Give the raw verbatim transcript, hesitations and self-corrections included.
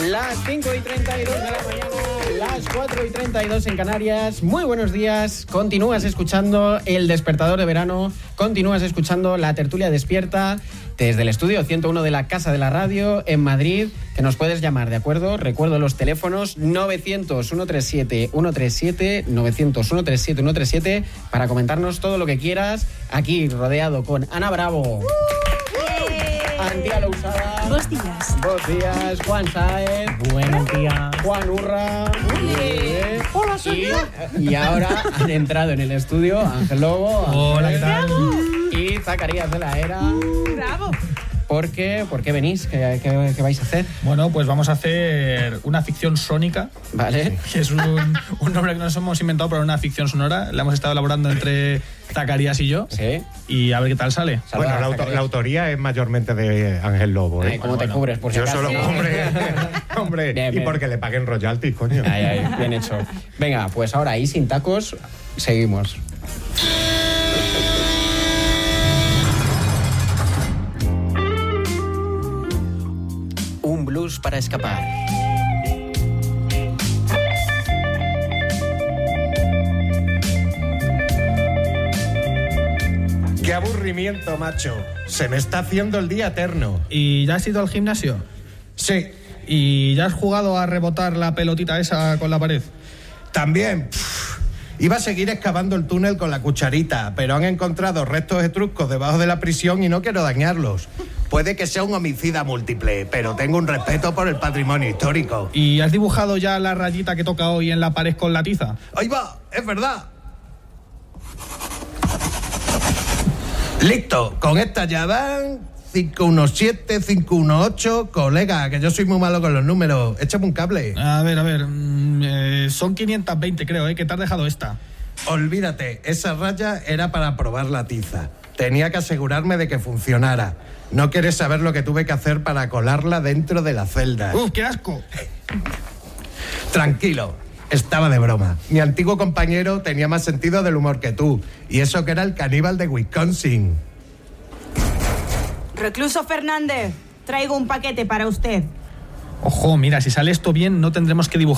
Las cinco y treinta y dos de la mañana, las cuatro y treinta y dos en Canarias. Muy buenos días. Continúas escuchando El Despertador de Verano. Continúas escuchando La Tertulia Despierta desde el estudio ciento uno de la Casa de la Radio en Madrid, que nos puedes llamar, ¿de acuerdo? Recuerdo los teléfonos novecientos, ciento treinta y siete, ciento treinta y siete, novecientos, ciento treinta y siete, ciento treinta y siete para comentarnos todo lo que quieras. Aquí rodeado con Ana Bravo, Antía Lousada. Buenos días. Buenos días, Juan Sáez. Buenos días. Juan Urra. Bien. Hola, soy y, y ahora han entrado en el estudio Ángel Lobo. Hola, ¿qué tal? Y Zacarías de la Era. Bravo. ¿Por qué? ¿Por qué venís? ¿Qué, qué, qué vais a hacer? Bueno, pues vamos a hacer una ficción sónica. Vale. Que es un, un nombre que nos hemos inventado para una ficción sonora. La hemos estado elaborando entre Zacarías y yo. Sí. Y a ver qué tal sale. Saluda, Bueno, la, auto, la autoría es mayormente de Ángel Lobo, ¿eh? Ay, ¿cómo bueno, te cubres? Por si Yo acaso. solo, hombre, hombre, Bien, y bien. porque le paguen royalties, coño. Ay, ay, bien hecho. Venga, pues ahora ahí sin tacos, seguimos. Un blues para escapar. Qué aburrimiento, macho. Se me está haciendo el día eterno. ¿Y ya has ido al gimnasio? Sí, ¿Y ya has jugado a rebotar la pelotita esa con la pared? también. Pff, iba a seguir excavando el túnel con la cucharita, pero han encontrado restos etruscos debajo de la prisión y no quiero dañarlos. Puede que sea un homicida múltiple, pero tengo un respeto por el patrimonio histórico. ¿Y has dibujado ya la rayita que toca hoy en la pared con la tiza? ¡Ahí va! ¡Es verdad! Listo, con esta ya van cinco uno siete, cinco uno ocho. Colega, que yo soy muy malo con los números. Échame un cable. A ver, a ver. mm, eh, son quinientos veinte, creo, ¿eh? Que te has dejado esta. Olvídate, esa raya era para probar la tiza. Tenía que asegurarme de que funcionara. No quieres saber lo que tuve que hacer para colarla dentro de la celda. ¡Uf, qué asco! Tranquilo, estaba de broma. Mi antiguo compañero tenía más sentido del humor que tú. Y eso que era el caníbal de Wisconsin. Recluso Fernández, traigo un paquete para usted. Ojo, mira, si sale esto bien, no tendremos que dibujar